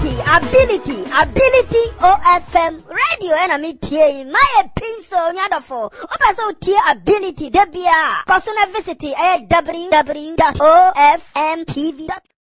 ability OFM radio and me tie my pencil nyadofo opeso tie ability debia person visit www.ofmtv.com